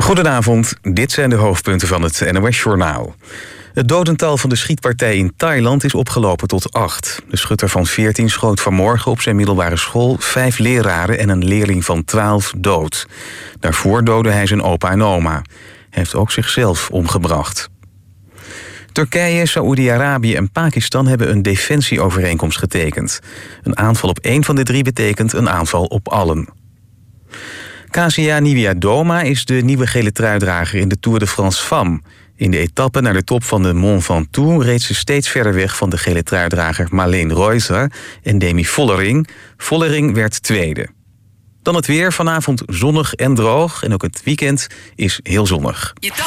Goedenavond, dit zijn de hoofdpunten van het NOS-journaal. Het dodental van de schietpartij in Thailand is opgelopen tot 8. De schutter van 14 schoot vanmorgen op zijn middelbare school 5 leraren en een leerling van 12 dood. Daarvoor doodde hij zijn opa en oma. Hij heeft ook zichzelf omgebracht. Turkije, Saoedi-Arabië en Pakistan hebben een defensieovereenkomst getekend. Een aanval op één van de drie betekent een aanval op allen. Kasia Niewiadoma is de nieuwe gele truidrager in de Tour de France Femmes. In de etappe naar de top van de Mont Ventoux reed ze steeds verder weg van de gele truidrager Marleen Reuser en Demi Vollering. Vollering werd tweede. Dan het weer, vanavond zonnig en droog en ook het weekend is heel zonnig.